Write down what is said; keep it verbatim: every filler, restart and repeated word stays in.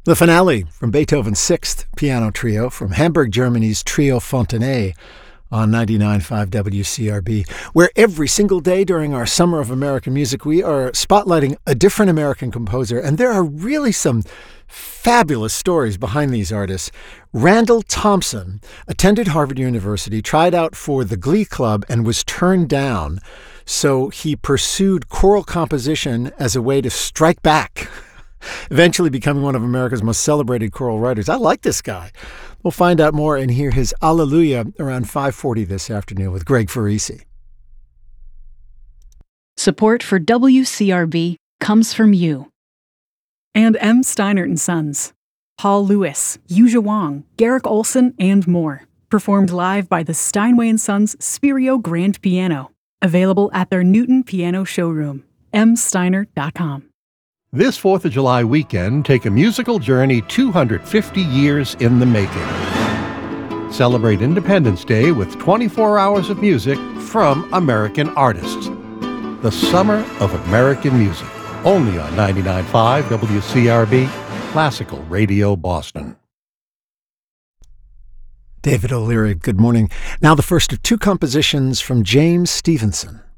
The finale from Beethoven's Sixth Piano Trio from Hamburg, Germany's Trio Fontenay on ninety-nine point five W C R B, where every single day during our Summer of American Music, we are spotlighting a different American composer, and there are really some fabulous stories behind these artists. Randall Thompson attended Harvard University, tried out for the Glee Club, and was turned down, so he pursued choral composition as a way to strike back, eventually becoming one of America's most celebrated choral writers. I like this guy. We'll find out more and hear his Alleluia around five forty this afternoon with Greg Farisi. Support for W C R B comes from you. And M. Steinert and Sons. Paul Lewis, Yuja Wang, Garrick Olson, and more. Performed live by the Steinway and Sons Spirio Grand Piano. Available at their Newton Piano showroom. m steinert dot com. This fourth of July weekend, take a musical journey two hundred fifty years in the making. Celebrate Independence Day with twenty-four hours of music from American artists. The Summer of American Music, only on ninety-nine point five W C R B, Classical Radio Boston. David O'Leary, good morning. Now the first of two compositions from James Stevenson.